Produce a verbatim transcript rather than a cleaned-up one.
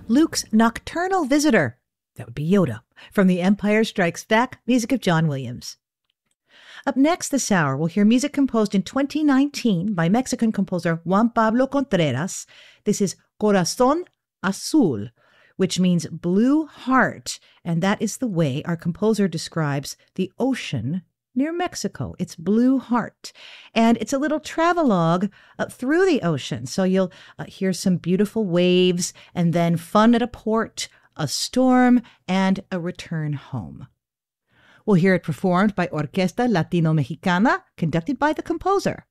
Luke's Nocturnal Visitor, that would be Yoda, from The Empire Strikes Back, music of John Williams. Up next this hour, we'll hear music composed in twenty nineteen by Mexican composer Juan Pablo Contreras. This is Corazón Azul, which means blue heart, and that is the way our composer describes the ocean near Mexico. It's Blue Heart, and it's a little travelogue uh, through the ocean. So you'll uh, hear some beautiful waves, and then fun at a port, a storm, and a return home. We'll hear it performed by Orquesta Latino Mexicana, conducted by the composer.